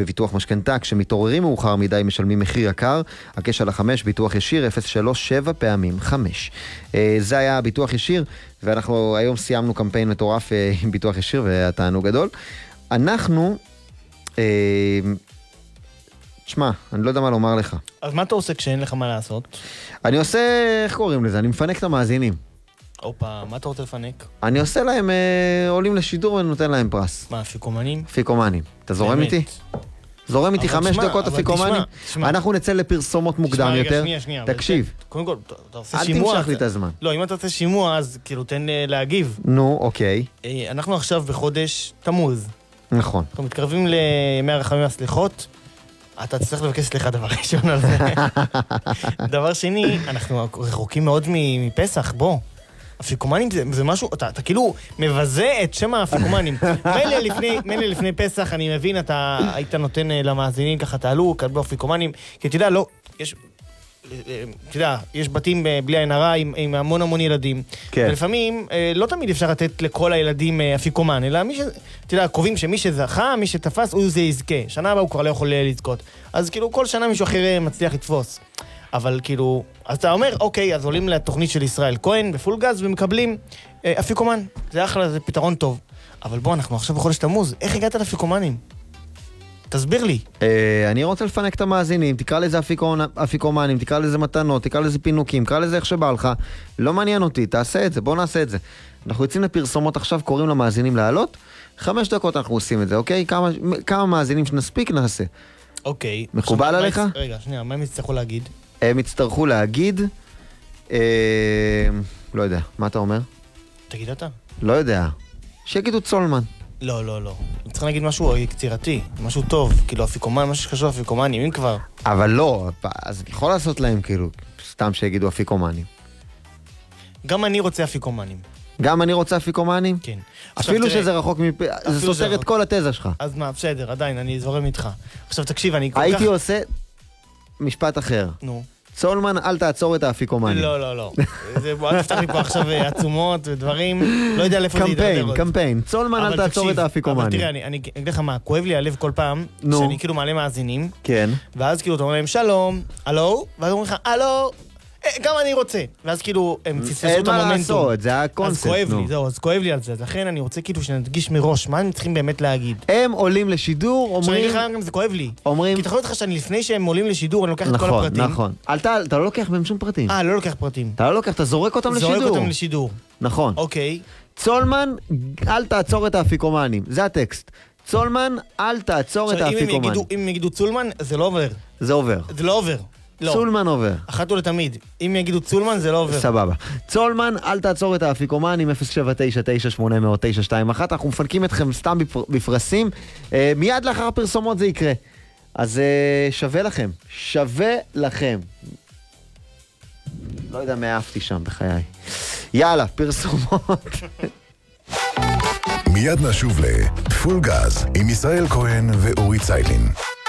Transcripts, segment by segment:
בביטוח משכנתה, כשמתעוררים מאוחר מדי משלמים מחיר יקר. הקש על 5, ביטוח ישיר 037 פעמים 5. זה היה הביטוח ישיר, ואנחנו היום סיימנו קמפיין מטורף עם ביטוח ישיר, והתענוג גדול. אנחנו, תשמע, אני לא יודע מה לומר לך. אז מה אתה עושה כשאין לך מה לעשות? אני עושה, איך קוראים לזה? אני מפנק את המאזינים. אופה, מה אתה רוצה לפנק? אני עושה להם, עולים לשידור ואני נותן להם פרס. מה, אפיקומנים? אפיקומנים. אתה זורם איתי? זורם איתי 5 דקות אפיקומנים? אנחנו נצא לפרסומות מוקדם יותר. שנייה. תקשיב. קודם כל, אתה עושה שימוע. אל תמשך לי את הזמן. לא, אם אתה עושה שימוע, אז כאילו תן להגיב. נו, אוקיי. אנחנו עכשיו בחודש תמוז. נכון. אנחנו מתקרבים לימי הרחמים והסליחות. אתה צריך לבקש סליחה דבר ראשון על זה. דבר שני, אנחנו רחוקים מאוד מפסח, בוא. אפיקומנים זה משהו, אתה כאילו מבזה את שם האפיקומנים. מילא לפני פסח, אני מבין, אתה היית נותן למאזינים ככה, תעלו, כתבו אפיקומנים, כי אתה יודע, לא, יש בתים בלי עין הרע עם המון ילדים, ולפעמים לא תמיד אפשר לתת לכל הילדים אפיקומן, אלא אתה יודע, קובעים שמי שזכה, מי שתפס, הוא זה יזכה. שנה הבאה הוא כבר לא יכול לזכות. אז כאילו כל שנה מישהו אחר מצליח לתפוס. אבל כאילו, אז אתה אומר, אוקיי, אז עולים לתוכנית של ישראל כהן בפול גז ומקבלים אפיקומן. זה אחלה, זה פתרון טוב. אבל בוא, אנחנו עכשיו בחודש תמוז, איך הגעת לאפיקומנים? תסביר לי. אני רוצה לפנק את המאזינים, תקרא לזה אפיקומנים, תקרא לזה מתנות, תקרא לזה פינוקים, תקרא לזה איך שבא לך. לא מעניין אותי, תעשה את זה, בוא נעשה את זה. אנחנו יוצאים לפרסומות עכשיו, קוראים למאזינים לעלות, 5 דקות אנחנו עושים את זה, אוקיי? כמה מאזינים שנספיק נעשה. אוקיי. מקובל עליך? רגע, שנייה, מה הם יצטרכו להגיד? הם יצטרכו להגיד, לא יודע, מה אתה אומר? תגיד אתה. לא יודע. שיגידו צולמן. לא. צריך להגיד משהו קצירתי, משהו טוב, כאילו אפיקומן, משהו שקשור אפיקומנים, אם כבר. אבל לא, אז אני יכול לעשות להם כאילו, סתם שיגידו אפיקומנים. גם אני רוצה אפיקומנים. גם אני רוצה אפיקומנים? כן. אפילו שזה רחוק זה סותר את כל התזה שלך. אז מה, בסדר, עדיין, אני זורם איתך. עכשיו תקשיב, אני כל כך... הייתי עושה משפט אחר. נו. צולמן, אל תעצור את האפיקומנים. לא. אל תפתח לי פה עכשיו עצומות ודברים, לא יודע לאיפה זה ידרדר. קמפיין. צולמן, אל תעצור את האפיקומנים. אבל תראה, אני אגיד לך מה, כואב לי הלב כל פעם, שאני כאילו מעלה מאזינים, כן. ואז כאילו אתה אומר להם שלום, הלו, ואז אומרים לך, הלו, גם אני רוצה. ואז כאילו הם פספסו את המומנטום. אין מה לעשות, זה הקונספט. אז כואב לי, זהו, אז כואב לי על זה. אז לכן אני רוצה כאילו שנדגיש מראש, מה הם צריכים באמת להגיד. הם עולים לשידור, אומרים... שאני אגיד לך, זה כואב לי. אומרים... כי תחשוב אותך שאני לפני שהם עולים לשידור, אני לוקח את כל הפרטים. נכון. אתה לא לוקח מהם שום פרטים. לא לוקח פרטים. אתה לא לוקח, אתה זורק אותם לשידור. זורק אותם לשידור. נכון. אוקיי. צולמן, אל תעצור את האפיקומנים. זה הטקסט. צולמן, אל תעצור את האפיקומנים. אם הם יגידו צולמן, זה לא עובר. זה עובר. זה לא עובר. צולמן עובר. אחת ולתמיד. אם יגידו צולמן, זה לא עובר. סבבה. צולמן, אל תעצור את האפיקומן עם 0799800 אנחנו מפנקים אתכם סתם בפרסים. מיד לאחר הפרסומות זה יקרה. אז שווה לכם. שווה לכם. לא יודע מה אהבתי שם בחיי. יאללה, פרסומות. מיד נשוב לפול גז עם ישראל כהן ואורי ציילין.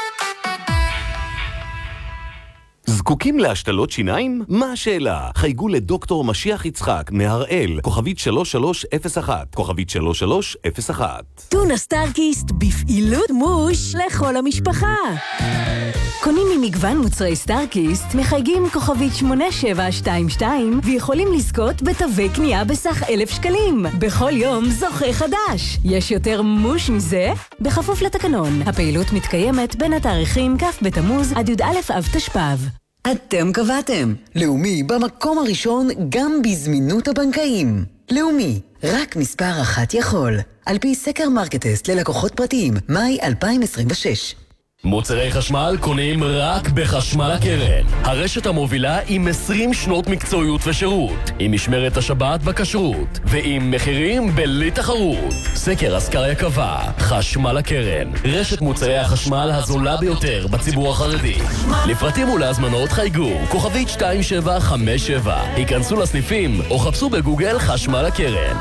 זקוקים להשתלות שיניים? מה השאלה? חייגו לדוקטור משיח יצחק מהראל, כוכבית 3301, כוכבית 3301. טונה סטארקיסט בפעילות מוש לכל המשפחה. קונים ממגוון מוצרי סטארקיסט, מחייגים כוכבית 8722 ויכולים לזכות בתווי קנייה בסך 1,000 שקלים. בכל יום זוכה חדש. יש יותר מוש מזה? בכפוף לתקנון. הפעילות מתקיימת בין התאריכים כ' בתמוז עד י"א אב תשפ"ב. אתם קבעתם. לאומי במקום הראשון גם בזמינות הבנקאים. לאומי, רק מספר אחת יכול. על פי סקר מרקטסט ללקוחות פרטיים, מאי 2026. מוצרי חשמל קונים רק בחשמל הקרן. הרשת המובילה עם 20 שנות מקצועיות ושירות, עם משמרת השבת בכשרות, ועם מחירים בלי תחרות. סקר אסקריה קבע, חשמל הקרן, רשת מוצרי החשמל הזולה ביותר בציבור החרדי. לפרטים ולהזמנות חייגו, כוכבית 2757. היכנסו לסניפים או חפשו בגוגל חשמל הקרן.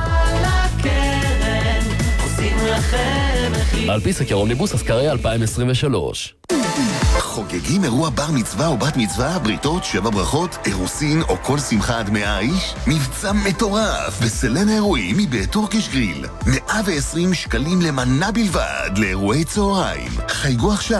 על פי סקר אומניבוס אסקריה 2023. חוגגים אירוע בר מצווה או בת מצווה, בריתות, 7 ברכות, אירוסין או כל שמחה עד 100 איש? מבצע מטורף בסלן האירועים מבית טורקיש גריל. 120 שקלים למנה בלבד לאירועי צהריים. חייגו עכשיו